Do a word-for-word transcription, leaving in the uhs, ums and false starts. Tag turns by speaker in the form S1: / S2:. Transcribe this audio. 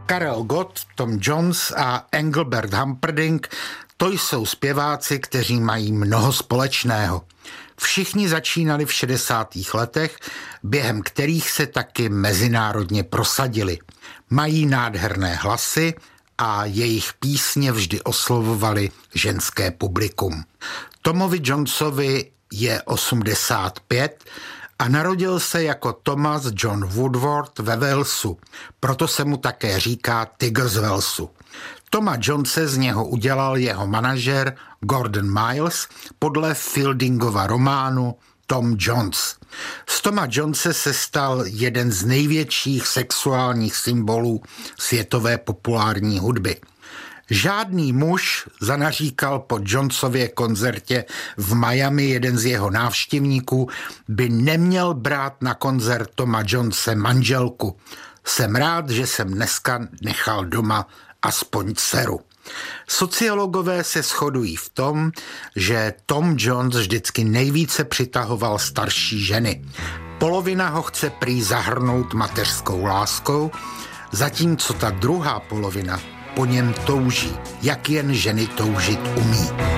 S1: Karel Gott, Tom Jones a Engelbert Humperdinck, to jsou zpěváci, kteří mají mnoho společného. Všichni začínali v šedesátých letech, během kterých se taky mezinárodně prosadili. Mají nádherné hlasy a jejich písně vždy oslovovaly ženské publikum. Tomovi Jonesovi je osmdesát pět a narodil se jako Thomas John Woodward ve Walesu, proto se mu také říká Tygr z Walesu. Toma Jonese z něho udělal jeho manažer Gordon Miles podle Fieldingova románu Tom Jones. Z Toma Jonese se stal jeden z největších sexuálních symbolů světové populární hudby. Žádný muž, zanaříkal po Jonesově koncertě v Miami jeden z jeho návštěvníků, by neměl brát na koncert Toma Jonese manželku. Jsem rád, že jsem dneska nechal doma aspoň dceru. Sociologové se shodují v tom, že Tom Jones vždycky nejvíce přitahoval starší ženy. Polovina ho chce prý zahrnout mateřskou láskou, zatímco ta druhá polovina po něm touží, jak jen ženy toužit umí.